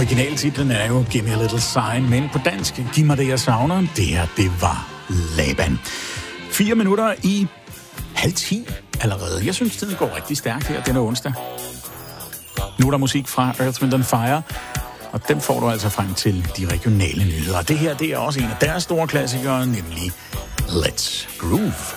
Originaltitlen er jo Give Me a Little Sign, men på dansk, Giv mig det, jeg savner. Det her, det var Laban. 4 minutter i 9:30 allerede. Jeg synes, tiden går rigtig stærkt her denne onsdag. Nu er der musik fra Earth, Wind & Fire, og dem får du altså frem til de regionale nyheder. Det her, det er også en af deres store klassikere, nemlig Let's Groove.